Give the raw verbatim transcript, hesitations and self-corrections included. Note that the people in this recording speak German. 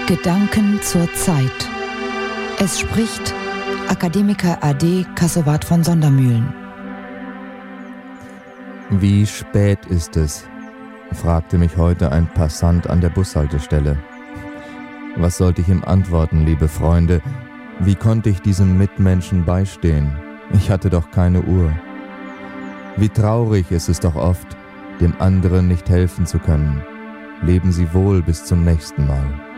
Gedanken zur Zeit. Es spricht Akademiker A D Kassowat von Sondermühlen. Wie spät ist es? Fragte mich heute ein Passant an der Bushaltestelle. Was sollte ich ihm antworten, liebe Freunde? Wie konnte ich diesem Mitmenschen beistehen? Ich hatte doch keine Uhr. Wie traurig ist es doch oft, dem anderen nicht helfen zu können. Leben Sie wohl bis zum nächsten Mal.